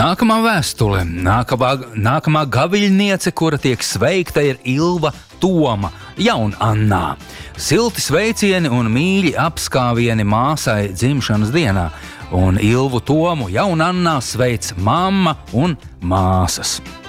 Nākamā vēstule. Nākamā gaviļniece, kura tiek sveikta, ir Ilva Toma Jaunannā. Silti sveicieni un mīļi apskāvieni māsai dzimšanas dienā. Un Ilvu Tomu Jaunannā sveic mamma un māsas.